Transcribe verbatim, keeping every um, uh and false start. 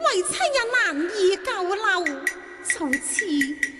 为妻也难以久留，从此